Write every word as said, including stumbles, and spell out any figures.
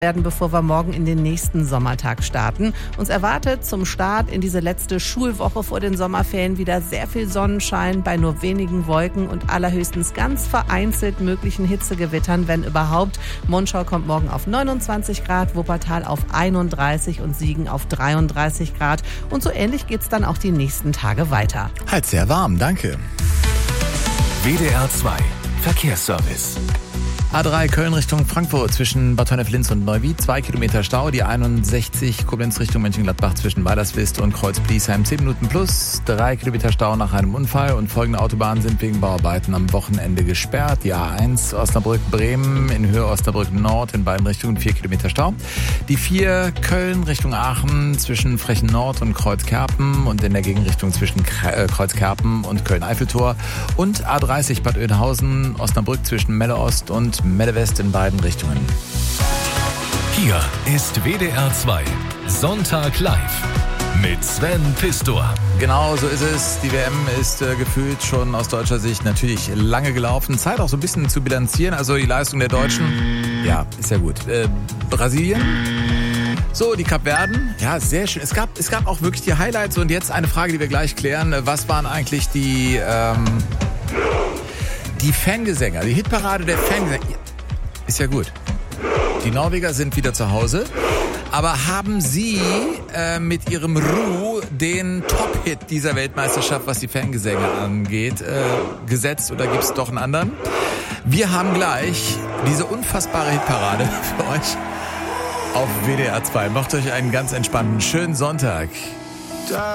werden, bevor wir morgen in den nächsten Sommertag starten. Uns erwartet zum Start in diese letzte Schulwoche vor den Sommerferien wieder sehr viel Sonnenschein bei nur wenigen Wolken und allerhöchstens ganz vereinzelt möglichen Hitzegewittern, wenn überhaupt. Monschau kommt morgen auf neunundzwanzig Grad, Wuppertal auf einunddreißig und Siegen auf dreiunddreißig Grad. Und so ähnlich geht's dann auch die nächsten Tage weiter. Halt sehr warm, danke. W D R zwei Verkehrsservice. A drei Köln Richtung Frankfurt zwischen Bad Honnef-Linz und Neuwied, zwei Kilometer Stau. Die einundsechzig Koblenz Richtung Mönchengladbach zwischen Weilerswist und Kreuz-Bliesheim, zehn Minuten plus. drei Kilometer Stau nach einem Unfall und folgende Autobahnen sind wegen Bauarbeiten am Wochenende gesperrt. Die A eins Osnabrück-Bremen in Höhe Osnabrück-Nord in beiden Richtungen, vier Kilometer Stau. Die vier Köln Richtung Aachen zwischen Frechen-Nord und Kreuzkerpen und in der Gegenrichtung zwischen Kreuzkerpen und Köln-Eiffeltor. Und A dreißig Bad Oeynhausen Osnabrück zwischen Melle-Ost und Melle-West in beiden Richtungen. Hier ist W D R zwei Sonntag live mit Sven Pistor. Genau, so ist es. Die W M ist äh, gefühlt schon aus deutscher Sicht natürlich lange gelaufen. Zeit auch so ein bisschen zu bilanzieren. Also die Leistung der Deutschen, ja, ist ja gut. Äh, Brasilien, so, die Kapverden, ja, sehr schön. Es gab, es gab auch wirklich die Highlights. Und jetzt eine Frage, die wir gleich klären. Was waren eigentlich die... Ähm, Die Fangesänge, die Hitparade der Fangesänge, ist ja gut. Die Norweger sind wieder zu Hause, aber haben sie äh, mit ihrem Ru den Top-Hit dieser Weltmeisterschaft, was die Fangesänge angeht, äh, gesetzt oder gibt es doch einen anderen? Wir haben gleich diese unfassbare Hitparade für euch auf W D R zwei. Macht euch einen ganz entspannten, schönen Sonntag.